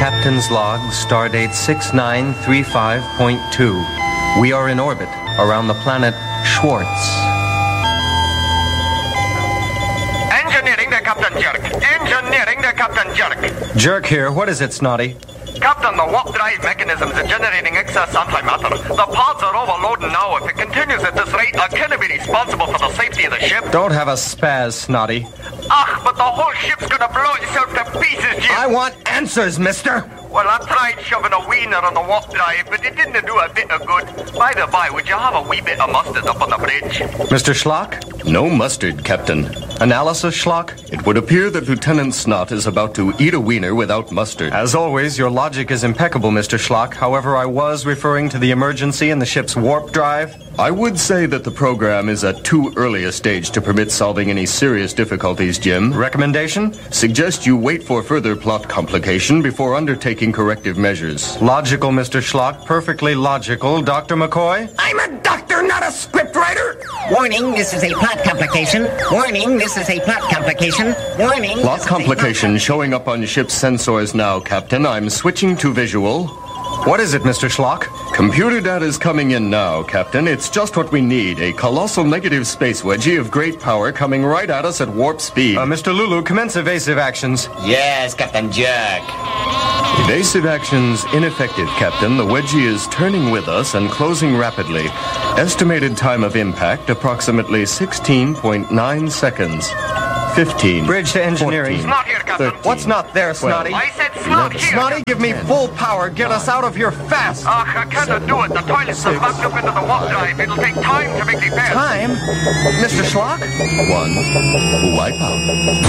Captain's log, stardate 6935.2. We are in orbit around the planet Schwartz. Engineering to Captain Jerk. Engineering to Captain Jerk. Jerk here. What is it, Snotty? Captain, the warp drive mechanisms are generating excess antimatter. The pods are overloading now. If it continues at this rate, I can't be responsible for the safety of the ship. Don't have a spaz, Snotty. But the whole ship's gonna blow itself to pieces, Jim. I want answers, mister. Well, I tried shoving a wiener on the warp drive, but it didn't do a bit of good. By the by, would you have a wee bit of mustard up on the bridge? Mr. Schlock? No mustard, Captain. Analysis, Schlock? It would appear that Lieutenant Snot is about to eat a wiener without mustard. As always, your logic is impeccable, Mr. Schlock. However, I was referring to the emergency in the ship's warp drive. I would say that the program is at too early a stage to permit solving any serious difficulties, Jim. Recommendation? Suggest you wait for further plot complication before undertaking corrective measures. Logical, Mr. Schlock. Perfectly logical. Dr. McCoy? I'm a doctor, not a scriptwriter. Warning, this is a plot complication. Warning, this is a plot complication. Warning. Plot complication showing up on ship's sensors now, Captain. I'm switching to visual. What is it, Mr. Schlock? Computer data is coming in now, Captain. It's just what we need. A colossal negative space wedgie of great power coming right at us at warp speed. Mr. Lulu, commence evasive actions. Yes, Captain Jerk. Evasive actions ineffective, Captain. The wedgie is turning with us and closing rapidly. Estimated time of impact, approximately 16.9 seconds. 15. Bridge to engineering. 14, Snot here, Captain. 13. What's not there, Snotty? I said snot here. Snotty, give me full power. Get us out of here fast. I can't do it. The toilets are backed up into the warp drive. It'll take time to make repairs. Time? Mr. Schlock? 1. Wipe out.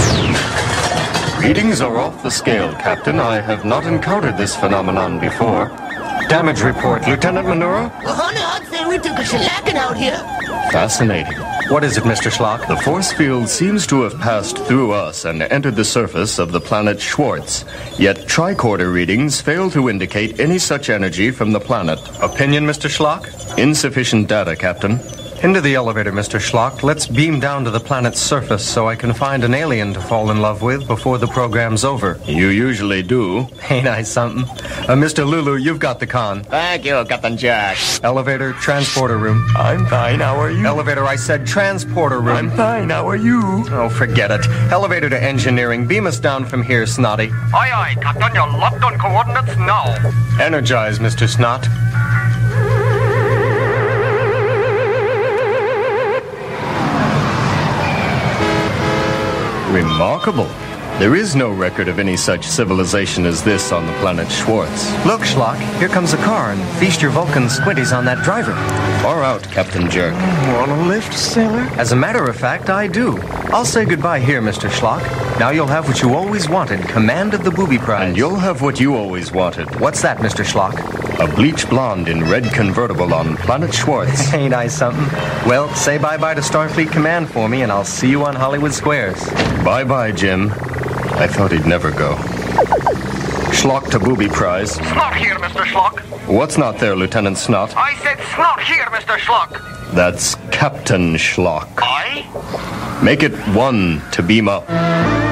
Readings are off the scale, Captain. I have not encountered this phenomenon before. Damage report. Lieutenant Manura? Well, honey, I'd say we took a shellacking out here. Fascinating. What is it, Mr. Schlock? The force field seems to have passed through us and entered the surface of the planet Schwartz. Yet tricorder readings fail to indicate any such energy from the planet. Opinion, Mr. Schlock? Insufficient data, Captain. Into the elevator, Mr. Schlock. Let's beam down to the planet's surface so I can find an alien to fall in love with before the program's over. You usually do. Ain't I something? Mr. Lulu, you've got the con. Thank you, Captain Jerk. Elevator, transporter room. I'm fine. How are you? Elevator, I said transporter room. I'm fine. How are you? Oh, forget it. Elevator to engineering. Beam us down from here, Snotty. Aye, aye, Captain. You're locked on coordinates now. Energize, Mr. Snot. Remarkable. There is no record of any such civilization as this on the planet Schwartz. Look, Schlock, here comes a car, and feast your Vulcan squinties on that driver. Far out, Captain Jerk. Want a lift, sailor? As a matter of fact, I do. I'll say goodbye here, Mr. Schlock. Now you'll have what you always wanted, command of the booby prize. And you'll have what you always wanted. What's that, Mr. Schlock? A bleach blonde in red convertible on planet Schwartz. Ain't I something? Well, say bye-bye to Starfleet Command for me, and I'll see you on Hollywood Squares. Bye-bye, Jim. I thought he'd never go. Schlock to booby prize. Snot here, Mr. Schlock. What's not there, Lieutenant Snot? I said snot here, Mr. Schlock. That's Captain Schlock. Aye? Make it 1 to beam up.